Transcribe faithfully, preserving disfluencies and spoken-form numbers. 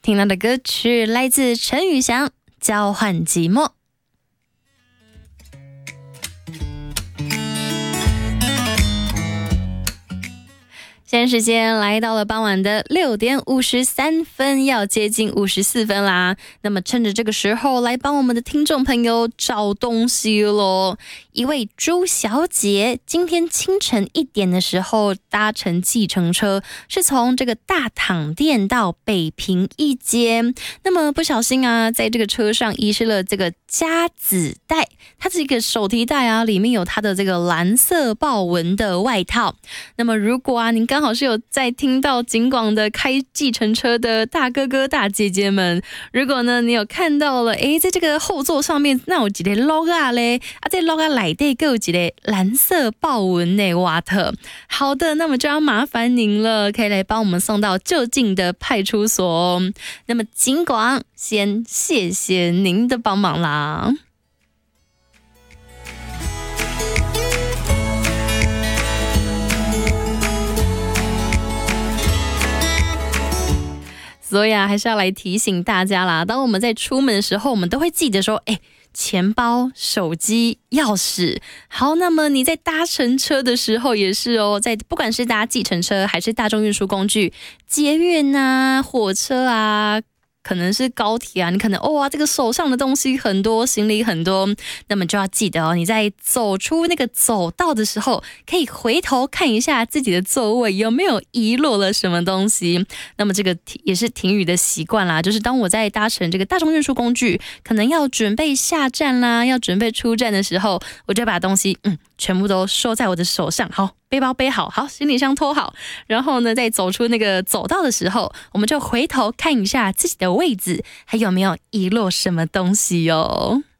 听到的歌曲来自陈宇翔，《交换寂寞》。现在时间来到了傍晚的六点五十三分，要接近五十四分啦。那么趁着这个时候，来帮我们的听众朋友找东西咯。一位朱小姐今天清晨一点的时候搭乘计程车，是从这个大躺店到北平一街。那么不小心啊，在这个车上遗失了这个夹子带，它是一个手提袋啊，里面有它的这个蓝色豹纹的外套。那么如果啊，您刚好是有在听到警广的开计程车的大哥哥大姐姐们，如果呢你有看到了，诶，在这个后座上面那有一个 logo 嘞，啊，这 logo 内底有一个蓝色豹纹的瓦特。好的，那么就要麻烦您了，可以来帮我们送到就近的派出所哦。那么警广先谢谢您的帮忙啦。所以啊，还是要来提醒大家啦，当我们在出门的时候，我们都会记得说，诶，钱包、手机、钥匙。好，那么你在搭乘车的时候也是哦，在不管是搭计程车还是大众运输工具，捷运啊、火车啊，可能是高铁啊，你可能哦啊，这个手上的东西很多，行李很多，那么就要记得哦，你在走出那个走道的时候，可以回头看一下自己的座位有没有遗落了什么东西。那么这个也是停语的习惯啦，就是当我在搭乘这个大众运输工具，可能要准备下站啦，要准备出站的时候，我就把东西嗯全部都收在我的手上，好，背包背好，好，行李箱拖好，然后呢，在走出那个走道的时候，我们就回头看一下自己的位置，还有没有遗落什么东西哦。